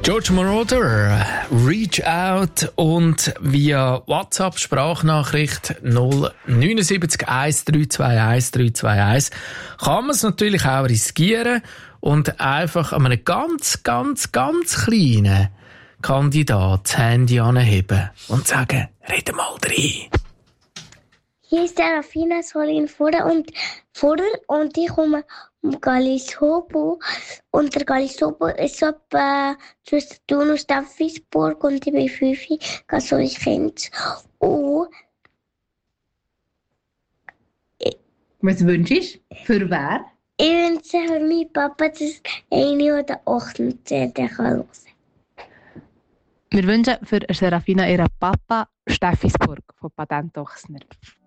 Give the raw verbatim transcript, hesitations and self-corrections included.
George Moroder, Reach Out, und via WhatsApp Sprachnachricht null neun sieben eins drei zwei eins drei zwei eins kann man es natürlich auch riskieren und einfach an einem ganz, ganz, ganz kleinen Kandidat das Handy anheben und sagen, rede mal rein. Hier ist der Rafina Solin Vorder und Vorder und ich komme um Gallisobo. Und der Gallisobo ist etwa zwischen Thun und Steffisburg und ich bin fünf, also ich kenne es. Und was wünschst du? Für wer? ich wünsche für meinen Papa, dass eine oder achtzehnten kann hören. Wir wünschen für Serafina ihren Papa Steffisburg von Patent Ochsner.